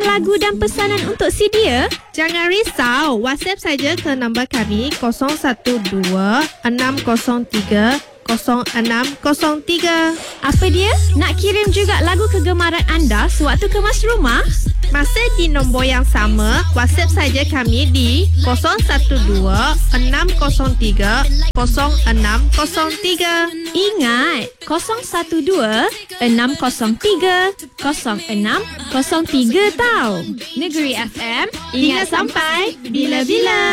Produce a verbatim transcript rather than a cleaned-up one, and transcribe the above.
lagu dan pesanan untuk C D ya? Jangan risau, WhatsApp saja ke nombor kami kosong satu dua enam kosong tiga kosong enam kosong tiga. Apa dia? Nak kirim juga lagu kegemaran anda sewaktu kemas rumah? Masih di nombor yang sama, WhatsApp saja kami di kosong satu dua enam kosong tiga kosong enam kosong tiga. Ingat, kosong satu dua enam kosong tiga kosong enam kosong tiga tau. Negeri F M, ingat sampai bila-bila.